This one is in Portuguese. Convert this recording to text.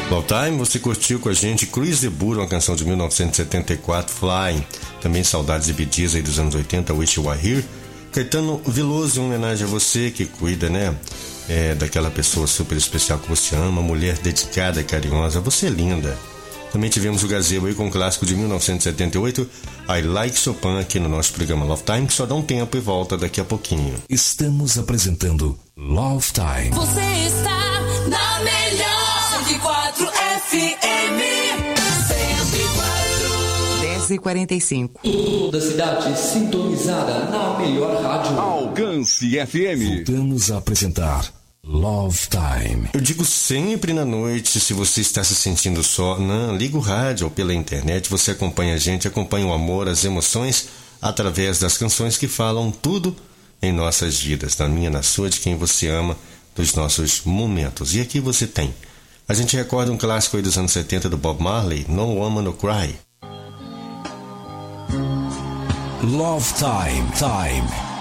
Love Time, você curtiu com a gente Chris de Burgh, uma canção de 1974, Flying. Também saudades de Bee Gees aí dos anos 80, Wish You Were Here. Caetano Veloso, em homenagem a você que cuida, né? Daquela pessoa super especial que você ama, mulher dedicada, carinhosa, você é linda. Também tivemos o Gazebo aí com o clássico de 1978, I Like Chopin, aqui no nosso programa Love Time, que só dá um tempo e volta daqui a pouquinho. Estamos apresentando Love Time. Você está na melhor 104 FM 10h45. Toda a cidade sintonizada na melhor rádio. Alcance FM. Voltamos a apresentar Love Time. Eu digo sempre na noite, se você está se sentindo só, não, liga o rádio ou pela internet, você acompanha a gente, acompanha o amor, as emoções, através das canções que falam tudo em nossas vidas, na minha, na sua, de quem você ama, dos nossos momentos. E aqui você tem. A gente recorda um clássico aí dos anos 70 do Bob Marley, No Woman No Cry. Love Time.